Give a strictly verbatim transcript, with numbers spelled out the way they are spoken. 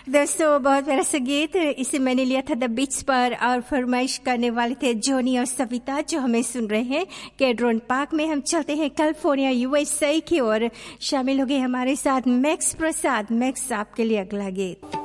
दोस्तों बहुत प्यारा सा गीत, इसे मैंने लिया था द बीच पर और फरमाइश करने वाले थे जोनी और सविता, जो हमें सुन रहे हैं कैड्रोन पार्क में। हम चलते हैं कैलिफोर्निया यूएसए की ओर। शामिल हो गए हमारे साथ मैक्स प्रसाद। मैक्स, आपके लिए अगला गीत।